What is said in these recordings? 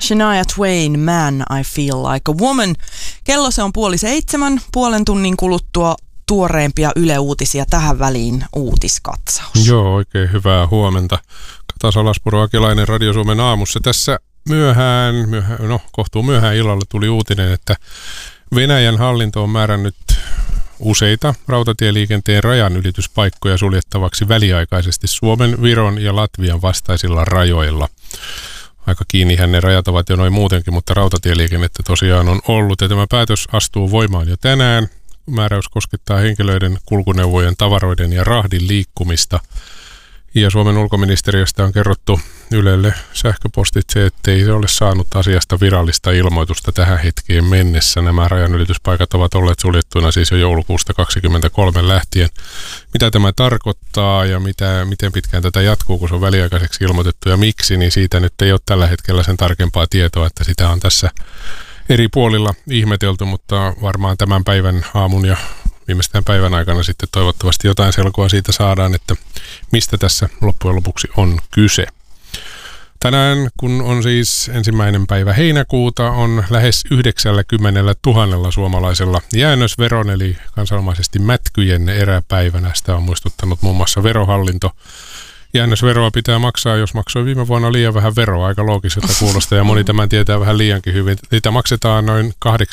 Shania Twain, Man, I Feel Like a Woman. Kello se on 6:30, puolen tunnin kuluttua tuoreimpia Yle Uutisia tähän väliin uutiskatsaus. Joo, oikein hyvää huomenta. Kata Salaspuro, Akelainen, Radio Suomen aamussa. Tässä kohtuu myöhään illalla tuli uutinen, että Venäjän hallinto on määrännyt useita rautatieliikenteen rajanylityspaikkoja suljettavaksi väliaikaisesti Suomen, Viron ja Latvian vastaisilla rajoilla. Aika kiinnihän ne rajat ovat jo noin muutenkin, mutta rautatieliikennettä tosiaan on ollut ja tämä päätös astuu voimaan jo tänään. Määräys koskettaa henkilöiden, kulkuneuvojen, tavaroiden ja rahdin liikkumista. Ja Suomen ulkoministeriöstä on kerrottu Ylelle sähköpostitse, ettei se ole saanut asiasta virallista ilmoitusta tähän hetkeen mennessä. Nämä rajanylityspaikat ovat olleet suljettuina siis jo joulukuusta 2023 lähtien. Mitä tämä tarkoittaa ja miten pitkään tätä jatkuu, kun se on väliaikaiseksi ilmoitettu ja miksi, niin siitä nyt ei ole tällä hetkellä sen tarkempaa tietoa, että sitä on tässä eri puolilla ihmetelty, mutta varmaan tämän päivän aamun ja viimeistään päivän aikana sitten toivottavasti jotain selkoa siitä saadaan, että mistä tässä loppujen lopuksi on kyse. Tänään, kun on siis 1. päivä heinäkuuta, on lähes 90 000 suomalaisella jäännösveron, eli kansanomaisesti mätkyjen eräpäivänä. Sitä on muistuttanut muun muassa Verohallinto. Jäännösveroa pitää maksaa, jos maksoi viime vuonna liian vähän veroa, aika loogiselta kuulostaa, ja moni tämän tietää vähän liiankin hyvin. Niitä maksetaan noin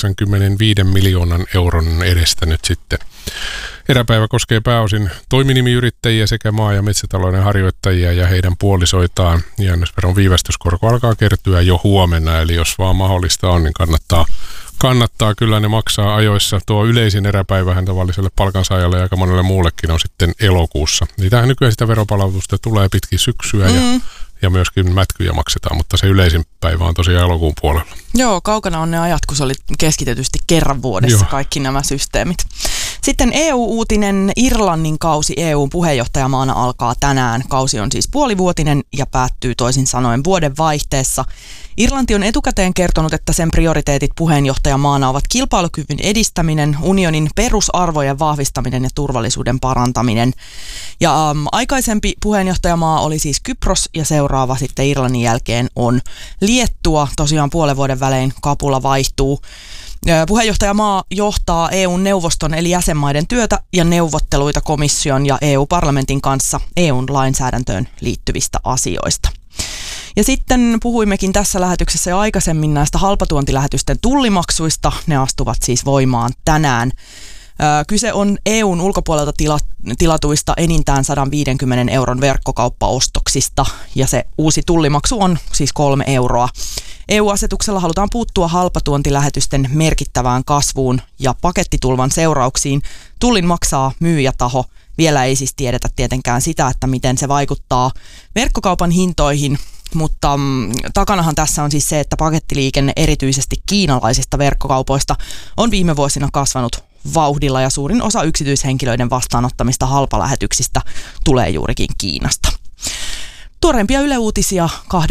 85 miljoonan euron edestä nyt sitten. Eräpäivä koskee pääosin toiminimiyrittäjiä sekä maa- ja metsätalouden harjoittajia ja heidän puolisoitaan. Jäännösveron viivästyskorko alkaa kertyä jo huomenna, eli jos vaan mahdollista on, niin kannattaa kyllä ne maksaa ajoissa. Tuo yleisin eräpäivähän tavalliselle palkansaajalle ja aika monelle muullekin on sitten elokuussa. Niitähän nykyään sitä veropalautusta tulee pitkin syksyä ja myöskin mätkyjä maksetaan, mutta se yleisin päivä on tosiaan elokuun puolella. Joo, kaukana on ne ajat, kun se oli keskitetysti kerran vuodessa kaikki nämä systeemit. Sitten EU-uutinen. Irlannin kausi EU:n puheenjohtajamaana alkaa tänään. Kausi on siis puolivuotinen ja päättyy toisin sanoen vuoden vaihteessa. Irlanti on etukäteen kertonut, että sen prioriteetit puheenjohtajamaana ovat kilpailukyvyn edistäminen, unionin perusarvojen vahvistaminen ja turvallisuuden parantaminen. Ja aikaisempi puheenjohtajamaa oli siis Kypros ja seuraava sitten Irlannin jälkeen on Liettua. Tosiaan puolen vuoden välein kapula vaihtuu. Puheenjohtajamaa johtaa EU-neuvoston eli jäsenmaiden työtä ja neuvotteluita komission ja EU-parlamentin kanssa EUn lainsäädäntöön liittyvistä asioista. Ja sitten puhuimmekin tässä lähetyksessä jo aikaisemmin näistä halpatuontilähetysten tullimaksuista. Ne astuvat siis voimaan tänään. Kyse on EUn ulkopuolelta tilatuista enintään 150 euron verkkokauppaostoksista ja se uusi tullimaksu on siis 3 euroa. EU-asetuksella halutaan puuttua halpatuontilähetysten merkittävään kasvuun ja pakettitulvan seurauksiin. Tullin maksaa myyjätaho. Vielä ei siis tiedetä tietenkään sitä, että miten se vaikuttaa verkkokaupan hintoihin, mutta takanahan tässä on siis se, että pakettiliikenne erityisesti kiinalaisista verkkokaupoista on viime vuosina kasvanut vauhdilla ja suurin osa yksityishenkilöiden vastaanottamista halpalähetyksistä tulee juurikin Kiinasta. Tuoreimpia Yle Uutisia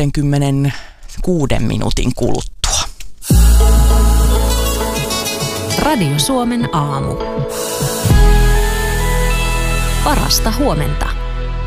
26 minuutin kuluttua. Radio Suomen aamu. Parasta huomenta.